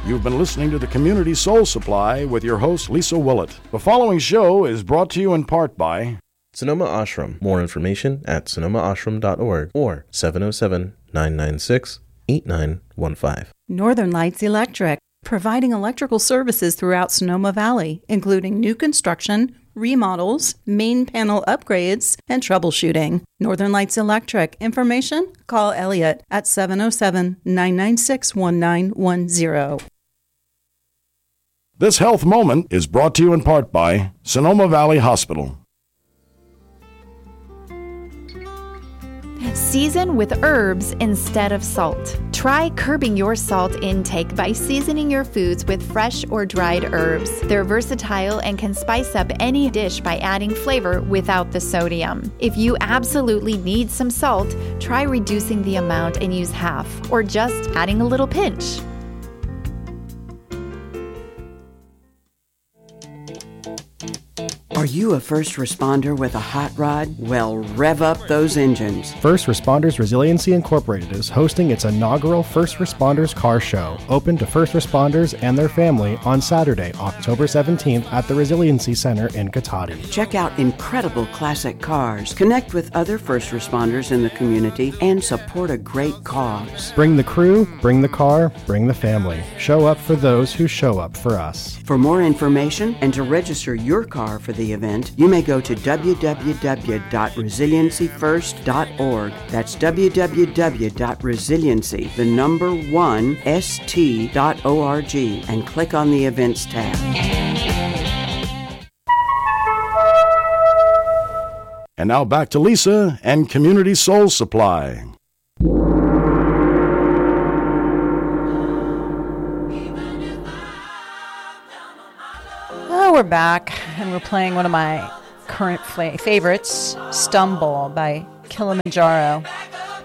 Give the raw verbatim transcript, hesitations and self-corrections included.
You've been listening to the Community Soul Supply with your host, Lisa Willett. The following show is brought to you in part by Sonoma Ashram. More information at sonoma ashram dot org or seven oh seven, nine nine six, eight nine one five. Northern Lights Electric, providing electrical services throughout Sonoma Valley, including new construction, remodels, main panel upgrades, and troubleshooting. Northern Lights Electric. Information? Call Elliot at seven oh seven, nine nine six, one nine one zero. This health moment is brought to you in part by Sonoma Valley Hospital. Season with herbs instead of salt. Try curbing your salt intake by seasoning your foods with fresh or dried herbs. They're versatile and can spice up any dish by adding flavor without the sodium. If you absolutely need some salt, try reducing the amount and use half, or just adding a little pinch. Are you a first responder with a hot rod? Well, rev up those engines. First Responders Resiliency Incorporated is hosting its inaugural First Responders Car Show, open to first responders and their family on Saturday, October seventeenth at the Resiliency Center in Cotati. Check out incredible classic cars, connect with other first responders in the community, and support a great cause. Bring the crew, bring the car, bring the family. Show up for those who show up for us. For more information and to register your car for the event, you may go to w w w dot resiliency first dot org. That's w w w dot resiliency, the number one, st dot org, and click on the events tab. And now back to Lisa and Community Soul Supply. Oh, we're back, and we're playing one of my current fla- favorites, Stumble by Kilimanjaro.